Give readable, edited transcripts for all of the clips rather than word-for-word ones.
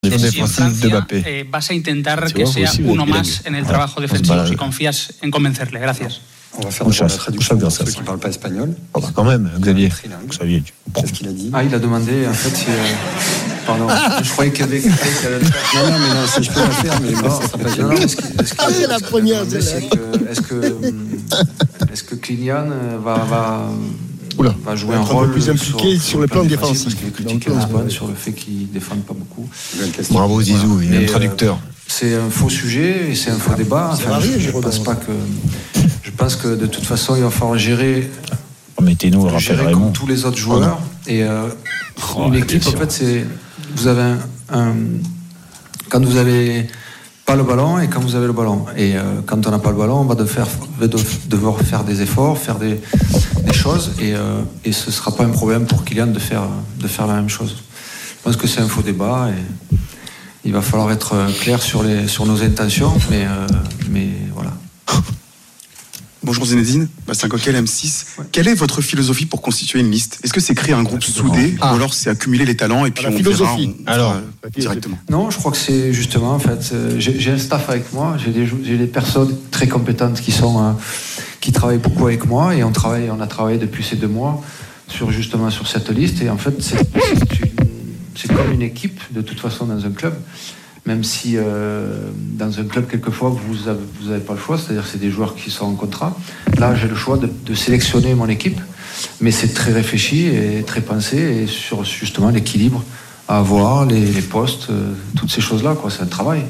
defensive de Mbappé. Vas a intentar que sea uno más en el trabajo defensivo si confías en convencerle. Gracias. On va faire la traduction pour ceux qui ne parlent pas espagnol. Oh bah quand même, Xavier. Qu'est-ce qu'il a dit? Il a demandé, en fait, si... Pardon, je croyais qu'il y avait quelqu'un qui allait le faire. Non, mais non, si je peux le faire, mais ça sera pas Non, c'est la première. Est-ce que Kylian va jouer un rôle plus impliqué sur le plan défensif? Parce qu'il est critiqué en Espagne sur le fait qu'il ne défende pas beaucoup. Bravo Zizou, il est un traducteur. C'est un faux sujet et c'est un faux débat. Enfin, je pense que de toute façon, il va falloir gérer comme tous les autres joueurs. Et une équipe, en fait, c'est vous avez quand vous avez pas le ballon et quand vous avez le ballon. Et quand on n'a pas le ballon, on va devoir faire des efforts, faire des choses. Et ce ne sera pas un problème pour Kylian de faire la même chose. Je pense que c'est un faux débat et il va falloir être clair sur nos intentions, mais voilà. Bonjour Zinedine, Bastien Coquel, M6. Ouais. Quelle est votre philosophie pour constituer une liste? Est-ce que c'est créer un groupe soudé ou alors c'est accumuler les talents et puis on verra directement? Non, je crois que c'est justement, en fait, j'ai un staff avec moi, j'ai des personnes très compétentes qui travaillent beaucoup avec moi et on a travaillé depuis ces 2 mois sur cette liste et en fait c'est comme une équipe de toute façon dans un club. Même si dans un club, quelquefois, vous avez pas le choix, c'est-à-dire que c'est des joueurs qui sont en contrat. Là, j'ai le choix de sélectionner mon équipe, mais c'est très réfléchi et très pensé et sur justement l'équilibre à avoir, les postes, toutes ces choses-là, quoi. C'est un travail.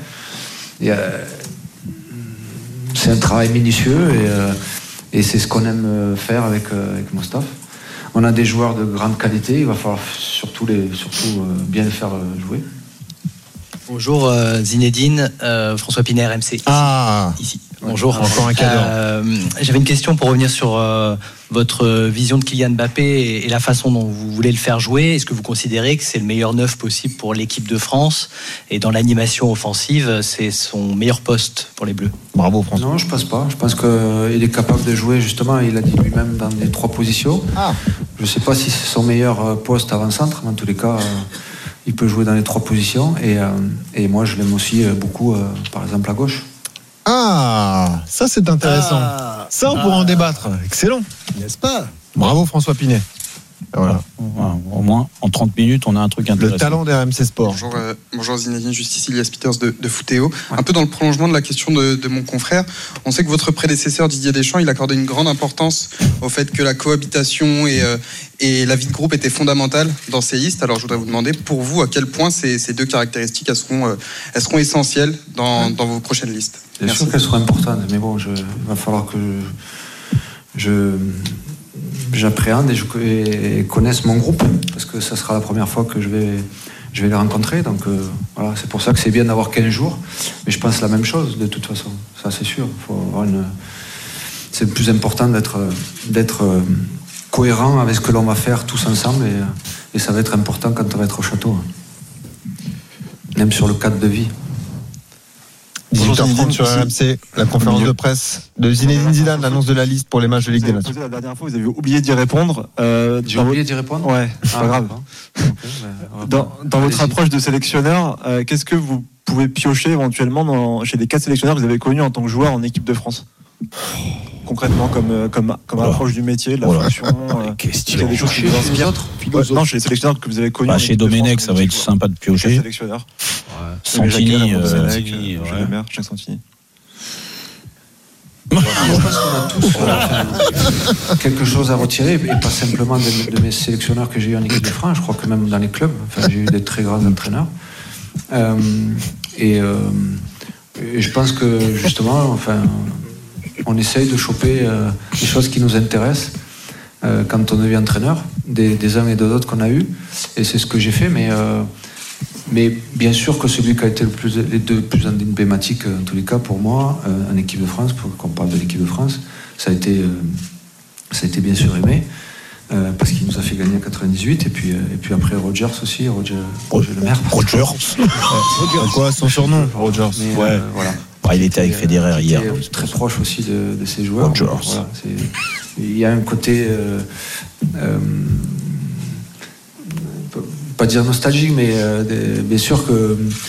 C'est un travail minutieux et c'est ce qu'on aime faire avec mon staff. On a des joueurs de grande qualité, il va falloir surtout bien les faire jouer. Bonjour Zinedine, François Piner, MC. Ici. Bonjour. Encore un cadeau. J'avais une question pour revenir sur votre vision de Kylian Mbappé et la façon dont vous voulez le faire jouer. Est-ce que vous considérez que c'est le meilleur neuf possible pour l'équipe de France et dans l'animation offensive, c'est son meilleur poste pour les Bleus? Bravo François. Non, je pense pas. Je pense qu'il est capable de jouer justement, il a dit lui-même, dans les 3 positions. Je ne sais pas si c'est son meilleur poste avant-centre, mais en tous les cas... il peut jouer dans les 3 positions et moi je l'aime aussi beaucoup par exemple à gauche. Ça c'est intéressant. Ça on pourra en débattre. Excellent. N'est-ce pas? Bravo François Pinet. Voilà. Au moins en 30 minutes on a un truc intéressant. Le talent des RMC Sport. Bonjour Zinedine, juste ici Elias Peters de Footéo. Ouais. Un peu dans le prolongement de la question de mon confrère, on sait que votre prédécesseur Didier Deschamps, il accordait une grande importance au fait que la cohabitation et la vie de groupe étaient fondamentales dans ces listes. Alors je voudrais vous demander, pour vous, à quel point ces 2 caractéristiques elles seront essentielles dans vos prochaines listes? Bien sûr qu'elles seront importantes, mais bon, il va falloir que j'appréhende et connaisse mon groupe, parce que ça sera la première fois que je vais les rencontrer, donc voilà, c'est pour ça que c'est bien d'avoir 15 jours, mais je pense la même chose de toute façon, ça c'est sûr. C'est le plus important d'être cohérent avec ce que l'on va faire tous ensemble et ça va être important quand on va être au château, même sur le cadre de vie. 18h30 sur RMC, la conférence de presse de Zinedine Zidane, l'annonce de la liste pour les matchs de Ligue des Nations. La dernière fois, vous avez oublié d'y répondre. J'ai oublié d'y répondre? Ouais, c'est pas grave. Okay, dans votre approche de sélectionneur, qu'est-ce que vous pouvez piocher éventuellement chez les 4 sélectionneurs que vous avez connus en tant que joueur en équipe de France? Concrètement, comme approche du métier, de la fonction, il y a des choses qui vous inspirent. Non, chez les sélectionneurs que vous avez connus. Chez Domenech, ça va être sympa de piocher. Sélectionneur. Santini, Jacques Santini. Je pense qu'on a tous quelque chose à retirer, et pas simplement de mes sélectionneurs que j'ai eu en équipe de France. Je crois que même dans les clubs, j'ai eu des très grands entraîneurs. Et je pense que justement, on essaye de choper des choses qui nous intéressent quand on devient entraîneur, des uns et des autres qu'on a eu, et c'est ce que j'ai fait, mais bien sûr que celui qui a été les 2 plus emblématiques en tous les cas pour moi en équipe de France, pour qu'on parle de l'équipe de France, ça a été bien sûr Aimé, parce qu'il nous a fait gagner en 98, et puis après Rogers aussi, Roger Le Maire. Rogers. Quoi son surnom? Rogers. Ouais. Voilà. Il était avec Federer hier. Il était très proche aussi de ces joueurs. Voilà, il y a un côté pas dire nostalgique, mais bien sûr que